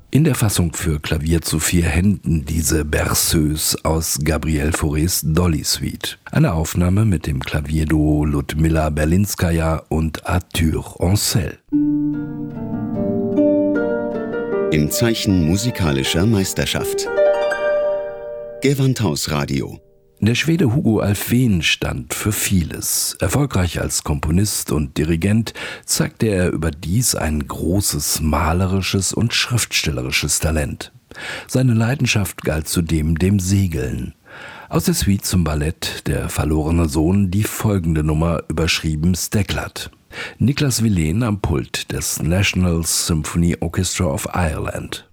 In der Fassung für Klavier zu 4 Händen diese Berceuse aus Gabriel Faurés Dolly Suite. Eine Aufnahme mit dem Klavierduo Ludmila Berlinskaja und Arthur Ancel. Im Zeichen musikalischer Meisterschaft. Gewandhausradio. Der Schwede Hugo Alfvén stand für vieles. Erfolgreich als Komponist und Dirigent zeigte er überdies ein großes malerisches und schriftstellerisches Talent. Seine Leidenschaft galt zudem dem Segeln. Aus der Suite zum Ballett Der verlorene Sohn die folgende Nummer, überschrieben Steklat. Niklas Wilén am Pult des National Symphony Orchestra of Ireland.